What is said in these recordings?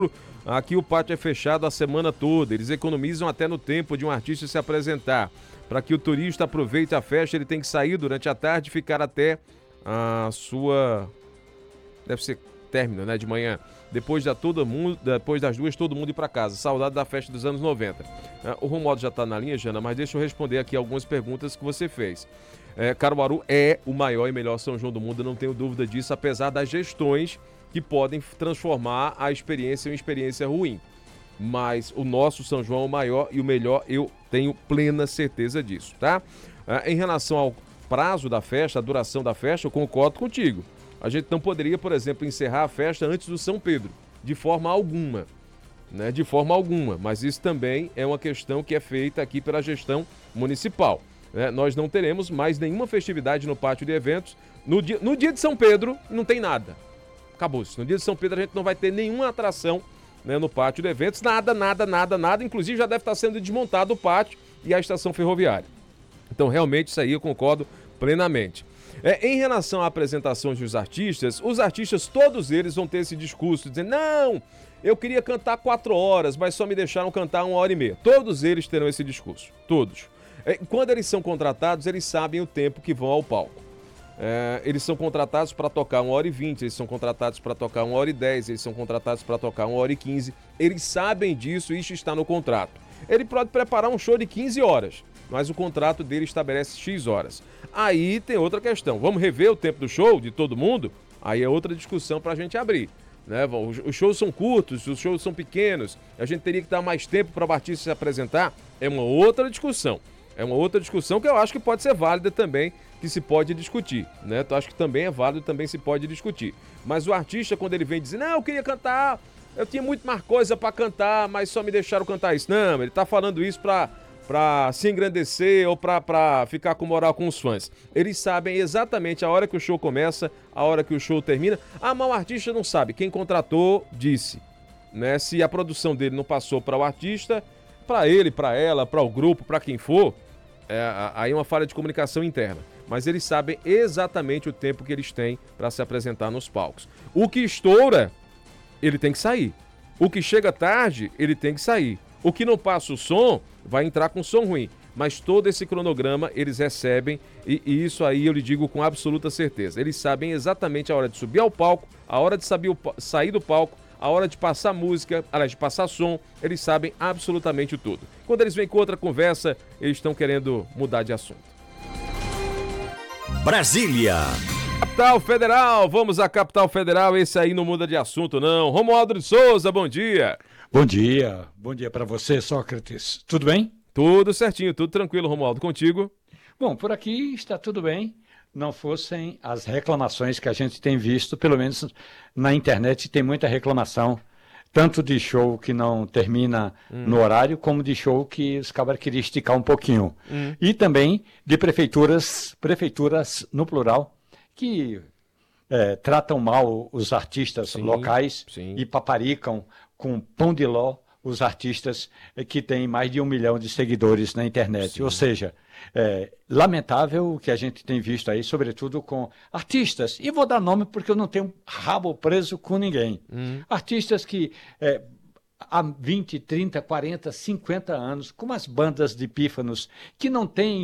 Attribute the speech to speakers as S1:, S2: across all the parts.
S1: Aqui o pátio é fechado a semana toda. Eles economizam até no tempo de um artista se apresentar. Para que o turista aproveite a festa, ele tem que sair durante a tarde e ficar até a sua... Deve ser término, né? De manhã. Depois das duas, todo mundo ir para casa. Saudade da festa dos anos 90. O Romualdo já está na linha, Jana, mas deixa eu responder aqui algumas perguntas que você fez. Caruaru é o maior e melhor São João do mundo, não tenho dúvida disso, apesar das gestões que podem transformar a experiência em uma experiência ruim. Mas o nosso São João é o maior e o melhor, eu tenho plena certeza disso, tá? Em relação ao prazo da festa, a duração da festa, eu concordo contigo. A gente não poderia, por exemplo, encerrar a festa antes do São Pedro, de forma alguma, né? De forma alguma, mas isso também é uma questão que é feita aqui pela gestão municipal. Nós não teremos mais nenhuma festividade no pátio de eventos. No dia de São Pedro, não tem nada. Acabou-se. No dia de São Pedro, a gente não vai ter nenhuma atração, né, no pátio de eventos. Nada. Inclusive, já deve estar sendo desmontado o pátio e a estação ferroviária. Então, realmente, isso aí eu concordo plenamente. Em relação a apresentações dos artistas, os artistas, todos eles vão ter esse discurso, dizendo, não, eu queria cantar 4 horas, mas só me deixaram cantar 1h30. Todos eles terão esse discurso, todos. Quando eles são contratados, eles sabem o tempo que vão ao palco. Eles são contratados para tocar 1h20, eles são contratados para tocar 1h10, eles são contratados para tocar 1h15. Eles sabem disso, isso está no contrato. Ele pode preparar um show de 15 horas, mas o contrato dele estabelece X horas. Aí tem outra questão, vamos rever o tempo do show de todo mundo? Aí é outra discussão para a gente abrir. Né? Os shows são curtos, os shows são pequenos, a gente teria que dar mais tempo para o artista se apresentar? É uma outra discussão. É uma outra discussão que eu acho que pode ser válida também, que se pode discutir, né? Eu acho que também é válido, também se pode discutir. Mas o artista, quando ele vem dizer, não, eu queria cantar, eu tinha muito mais coisa para cantar, mas só me deixaram cantar isso. Não, ele tá falando isso pra se engrandecer ou pra ficar com moral com os fãs. Eles sabem exatamente a hora que o show começa, a hora que o show termina. Mas o artista não sabe. Quem contratou disse, né? Se a produção dele não passou para o artista, para ele, para ela, para o grupo, para quem for, aí é uma falha de comunicação interna. Mas eles sabem exatamente o tempo que eles têm para se apresentar nos palcos. O que estoura, ele tem que sair. O que chega tarde, ele tem que sair. O que não passa o som, vai entrar com som ruim. Mas todo esse cronograma eles recebem e isso aí eu lhe digo com absoluta certeza. Eles sabem exatamente a hora de subir ao palco, a hora de sair do palco, a hora de passar música, aliás, de passar som, eles sabem absolutamente tudo. Quando eles vêm com outra conversa, eles estão querendo mudar de assunto.
S2: Brasília.
S1: Capital Federal, vamos à Capital Federal, esse aí não muda de assunto não. Romualdo de Souza, bom dia.
S3: Bom dia para você, Sócrates. Tudo bem?
S1: Tudo certinho, tudo tranquilo, Romualdo, contigo?
S3: Bom, por aqui está tudo bem, não fossem as reclamações que a gente tem visto, pelo menos na internet tem muita reclamação, tanto de show que não termina no horário, como de show que os cabras queriam esticar um pouquinho. E também de prefeituras no plural, que tratam mal os artistas locais e paparicam com pão de ló os artistas que têm mais de 1 milhão de seguidores na internet. Sim. Ou seja, lamentável o que a gente tem visto aí, sobretudo com artistas, e vou dar nome porque eu não tenho rabo preso com ninguém. Artistas que há 20, 30, 40, 50 anos, com umas bandas de pífanos que não têm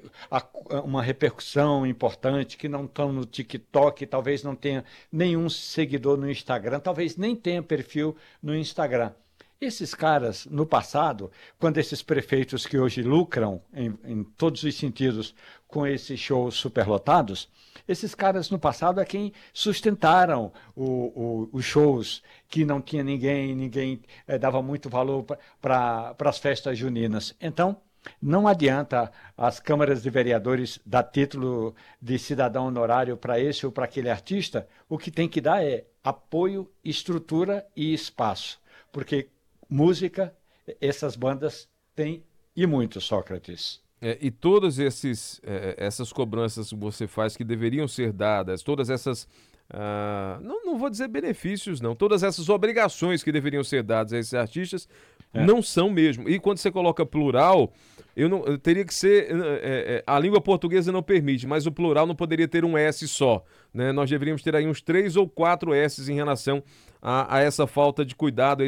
S3: uma repercussão importante, que não estão no TikTok, talvez não tenha nenhum seguidor no Instagram, talvez nem tenha perfil no Instagram. Esses caras, no passado, quando esses prefeitos que hoje lucram em todos os sentidos com esses shows superlotados, esses caras no passado é quem sustentaram os shows que não tinha ninguém dava muito valor para as festas juninas. Então, não adianta as câmaras de vereadores dar título de cidadão honorário para esse ou para aquele artista, o que tem que dar é apoio, estrutura e espaço, porque música, essas bandas têm e muito, Sócrates.
S1: E todas essas cobranças que você faz que deveriam ser dadas, todas essas, não vou dizer benefícios não, todas essas obrigações que deveriam ser dadas a esses artistas, não são mesmo. E quando você coloca plural, eu teria que ser, a língua portuguesa não permite, mas o plural não poderia ter um S só, né? Nós deveríamos ter aí uns 3 ou 4 S's em relação a essa falta de cuidado,